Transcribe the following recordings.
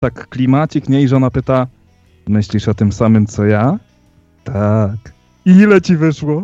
tak klimacik, nie? I żona pyta, myślisz o tym samym, co ja? Tak. I ile ci wyszło?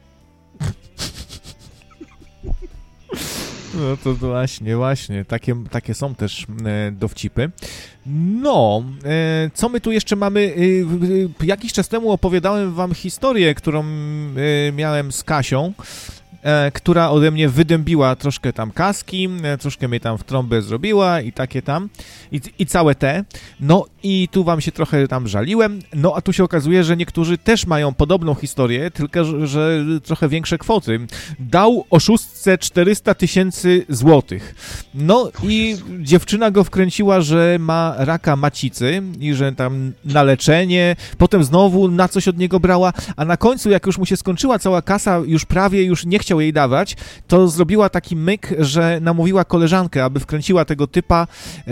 No to właśnie, takie są też dowcipy. No, co my tu jeszcze mamy? Jakiś czas temu opowiadałem wam historię, którą miałem z Kasią, która ode mnie wydębiła troszkę tam kaski, troszkę mnie tam w trąbę zrobiła i takie tam, i całe te. No i tu wam się trochę tam żaliłem, no a tu się okazuje, że niektórzy też mają podobną historię, tylko że trochę większe kwoty. Dał oszustce 400 000 złotych. No i dziewczyna go wkręciła, że ma raka macicy i że tam na leczenie, potem znowu na coś od niego brała, a na końcu, jak już mu się skończyła cała kasa, już nie chciał jej dawać, to zrobiła taki myk, że namówiła koleżankę, aby wkręciła tego typa,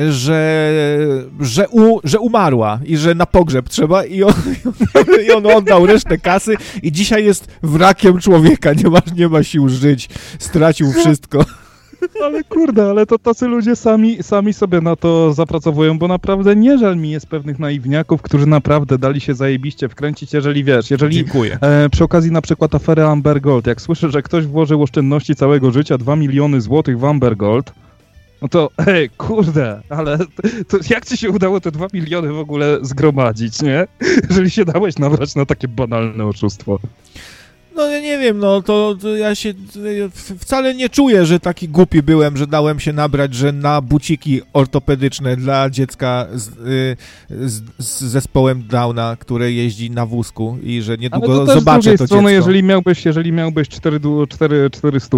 że umarła i że na pogrzeb trzeba i on oddał resztę kasy i dzisiaj jest wrakiem człowieka, nie ma sił żyć, stracił wszystko. Ale kurde, ale to tacy ludzie sami sobie na to zapracowują, bo naprawdę nie żal mi jest pewnych naiwniaków, którzy naprawdę dali się zajebiście wkręcić, jeżeli Dziękuję. Przy okazji na przykład afery Amber Gold, jak słyszę, że ktoś włożył oszczędności całego życia, 2 miliony złotych w Amber Gold, no to kurde, ale to jak ci się udało te 2 miliony w ogóle zgromadzić, nie? Jeżeli się dałeś nabrać na takie banalne oszustwo. No ja nie wiem, no to ja się wcale nie czuję, że taki głupi byłem, że dałem się nabrać, że na buciki ortopedyczne dla dziecka z zespołem Downa, które jeździ na wózku i że niedługo zobaczę to strony, dziecko. Jeżeli miałbyś 400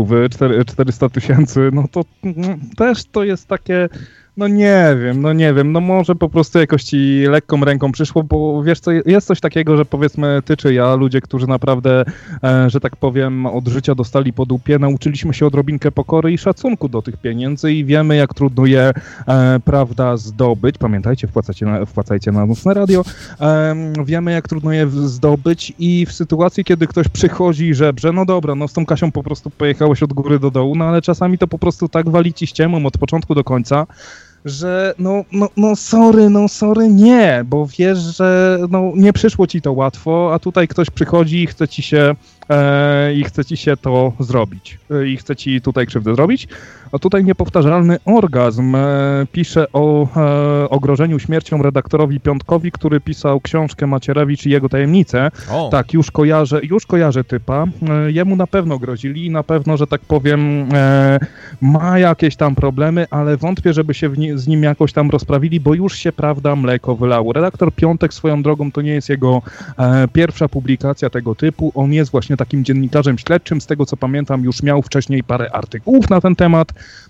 000, no to też to jest takie... No nie wiem, no może po prostu jakoś ci lekką ręką przyszło, bo wiesz co, jest coś takiego, że powiedzmy ty czy ja, ludzie, którzy naprawdę, że tak powiem, od życia dostali po dupie, nauczyliśmy się odrobinkę pokory i szacunku do tych pieniędzy i wiemy, jak trudno je, prawda, zdobyć. Pamiętajcie, wpłacajcie na Nocne Radio. Wiemy, jak trudno je zdobyć i w sytuacji, kiedy ktoś przychodzi i żebrze, no dobra, no z tą Kasią po prostu pojechałeś od góry do dołu, no ale czasami to po prostu tak wali ci ściemą od początku do końca, że sorry, nie, bo wiesz, że nie przyszło ci to łatwo, a tutaj ktoś przychodzi i chce ci się to zrobić. I chce ci tutaj krzywdę zrobić. A tutaj niepowtarzalny orgazm pisze o grożeniu śmiercią redaktorowi Piątkowi, który pisał książkę Macierewicz i jego tajemnice. O. Tak, już kojarzę typa. Jemu na pewno grozili i na pewno, że tak powiem, ma jakieś tam problemy, ale wątpię, żeby się z nim jakoś tam rozprawili, bo już się, prawda, mleko wylało. Redaktor Piątek swoją drogą to nie jest jego pierwsza publikacja tego typu. On jest właśnie takim dziennikarzem śledczym. Z tego co pamiętam, już miał wcześniej parę artykułów na ten temat.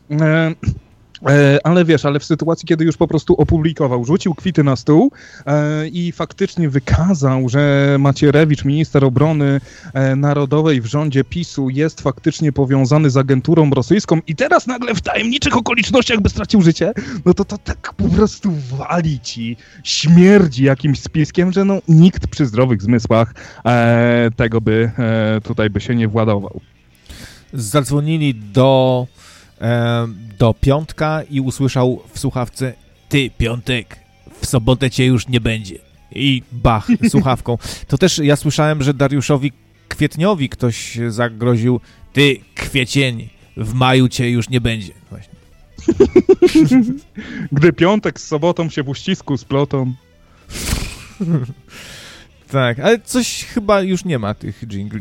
Ale w sytuacji, kiedy już po prostu opublikował, rzucił kwity na stół i faktycznie wykazał, że Macierewicz, minister obrony narodowej w rządzie PiS-u, jest faktycznie powiązany z agenturą rosyjską i teraz nagle w tajemniczych okolicznościach by stracił życie, no to tak po prostu wali ci, śmierdzi jakimś spiskiem, że nikt przy zdrowych zmysłach tego by tutaj by się nie władował. Zadzwonili do Piątka i usłyszał w słuchawce: ty, Piątek, w sobotę cię już nie będzie. I bach, słuchawką. To też ja słyszałem, że Dariuszowi Kwietniowi ktoś zagroził: ty, Kwiecień, w maju cię już nie będzie. Właśnie. Gdy Piątek z sobotą się w uścisku splotą. Tak, ale coś chyba już nie ma tych dżingli.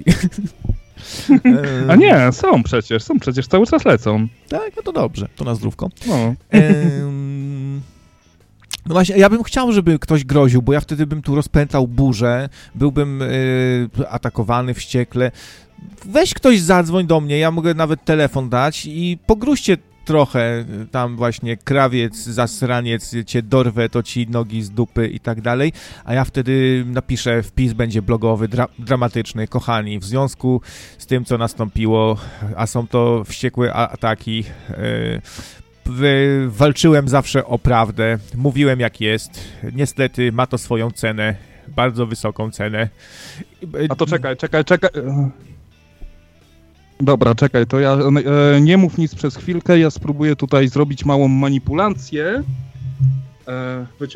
A nie, są przecież, cały czas lecą. Tak, no to dobrze, to na zdrówko. No. No właśnie, ja bym chciał, żeby ktoś groził, bo ja wtedy bym tu rozpętał burzę, byłbym atakowany wściekle. Weź ktoś zadzwoń do mnie, ja mogę nawet telefon dać i pogróźcie trochę, tam właśnie krawiec, zasraniec, cię dorwę, to ci nogi z dupy i tak dalej, a ja wtedy napiszę, wpis będzie blogowy, dramatyczny: kochani, w związku z tym, co nastąpiło, a są to wściekłe ataki, walczyłem zawsze o prawdę, mówiłem jak jest, niestety ma to swoją cenę, bardzo wysoką cenę. A to czekaj. Dobra, czekaj, to ja nie mów nic przez chwilkę, ja spróbuję tutaj zrobić małą manipulację. wyciągnąć